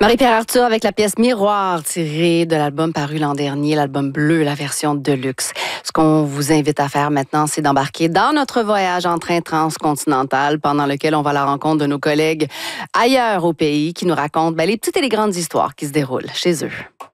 Marie-Pierre Arthur avec la pièce Miroir tirée de l'album paru l'an dernier, l'album bleu, la version Deluxe. Ce qu'on vous invite à faire maintenant, c'est d'embarquer dans notre voyage en train transcontinental pendant lequel on va à la rencontre de nos collègues ailleurs au pays qui nous racontent les petites et les grandes histoires qui se déroulent chez eux.